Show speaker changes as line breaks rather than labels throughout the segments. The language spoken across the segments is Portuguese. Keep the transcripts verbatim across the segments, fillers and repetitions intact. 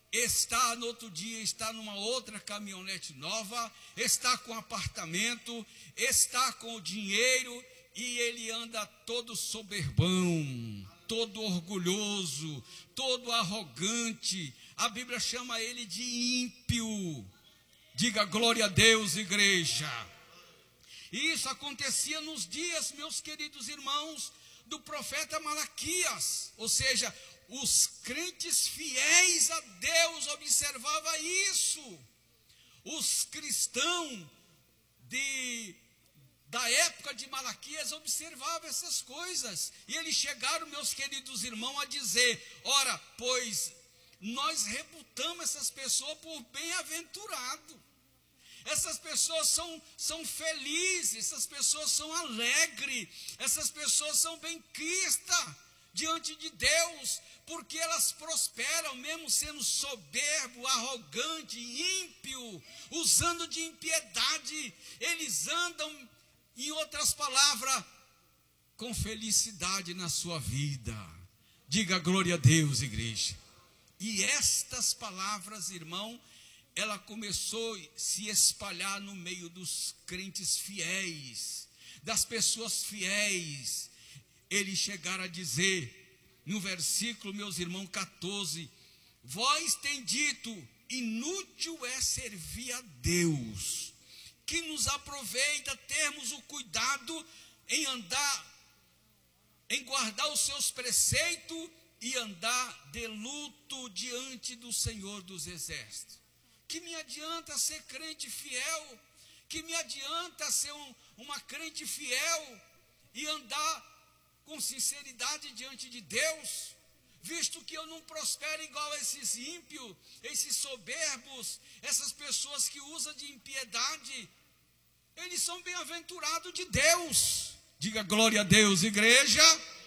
está no outro dia, está numa outra caminhonete nova, está com apartamento, está com o dinheiro, e ele anda todo soberbão, todo orgulhoso, todo arrogante. A Bíblia chama ele de ímpio. Diga glória a Deus, igreja. E isso acontecia nos dias, meus queridos irmãos, do profeta Malaquias. Ou seja, os crentes fiéis a Deus observavam isso. Os cristãos de, da época de Malaquias observavam essas coisas. E eles chegaram, meus queridos irmãos, a dizer: ora, pois nós reputamos essas pessoas por bem-aventurado. Essas pessoas são, são felizes, essas pessoas são alegres, essas pessoas são bem-quistas diante de Deus, porque elas prosperam, mesmo sendo soberbo, arrogante, ímpio, usando de impiedade. Eles andam, em outras palavras, com felicidade na sua vida. Diga glória a Deus, igreja. E estas palavras, irmão, ela começou a se espalhar no meio dos crentes fiéis, das pessoas fiéis. Eles chegaram a dizer, no versículo, meus irmãos, catorze: vós tem dito, inútil é servir a Deus, que nos aproveita termos o cuidado em andar, em guardar os seus preceitos e andar de luto diante do Senhor dos Exércitos. Que me adianta ser crente fiel? Que me adianta ser um, uma crente fiel e andar com sinceridade diante de Deus, visto que eu não prospero igual a esses ímpios, esses soberbos, essas pessoas que usam de impiedade? Eles são bem-aventurados de Deus. Diga glória a Deus, igreja.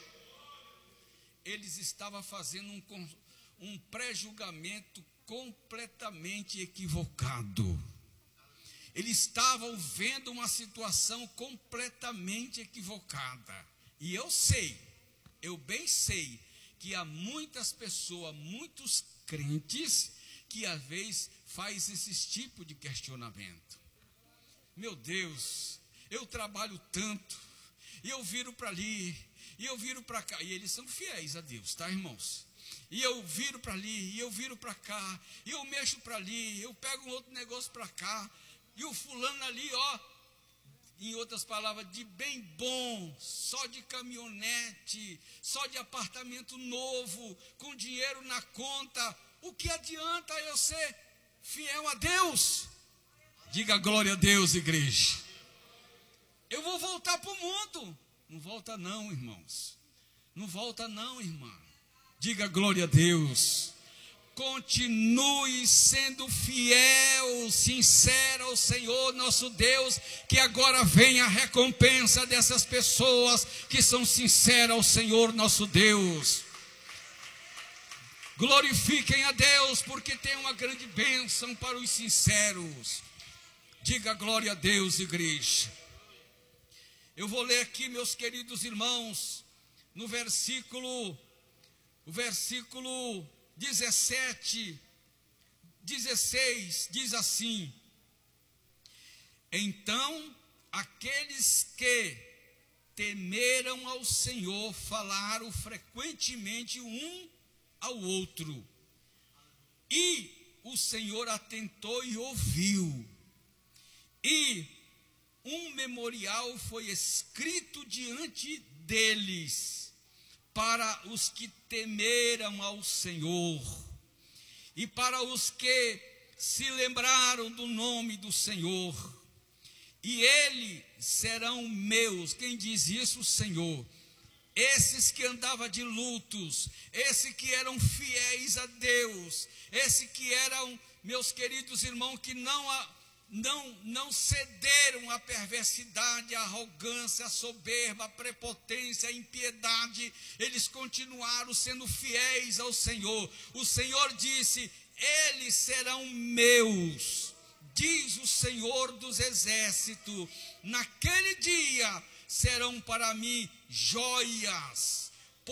Eles estavam fazendo um, um pré-julgamento completamente equivocado. Eles estavam vendo uma situação completamente equivocada. E eu sei, eu bem sei, que há muitas pessoas, muitos crentes, que às vezes faz esse tipo de questionamento. Meu Deus, eu trabalho tanto, e eu viro para ali, e eu viro para cá, e eles são fiéis a Deus, tá, irmãos? E eu viro para ali, e eu viro para cá, e eu mexo para ali, eu pego um outro negócio para cá, e o fulano ali, ó, em outras palavras, de bem bom, só de caminhonete, só de apartamento novo, com dinheiro na conta. O que adianta eu ser fiel a Deus? Diga glória a Deus, igreja. Eu vou voltar para o mundo. Não volta não, irmãos. Não volta não, irmã. Diga glória a Deus. Continue sendo fiel, sincero ao Senhor nosso Deus, que agora vem a recompensa dessas pessoas que são sinceras ao Senhor nosso Deus. Glorifiquem a Deus, porque tem uma grande bênção para os sinceros. Diga glória a Deus, igreja. Eu vou ler aqui, meus queridos irmãos, no versículo, o versículo dezessete, dezesseis, diz assim: então aqueles que temeram ao Senhor falaram frequentemente um ao outro, e o Senhor atentou e ouviu, e um memorial foi escrito diante deles, para os que temeram ao Senhor, e para os que se lembraram do nome do Senhor, e eles serão meus. Quem diz isso? O Senhor. Esses que andavam de lutos, esses que eram fiéis a Deus, esses que eram, meus queridos irmãos, que não a Não, não cederam à perversidade, à arrogância, à soberba, à prepotência, à impiedade. Eles continuaram sendo fiéis ao Senhor. O Senhor disse: eles serão meus, diz o Senhor dos Exércitos. Naquele dia serão para mim joias,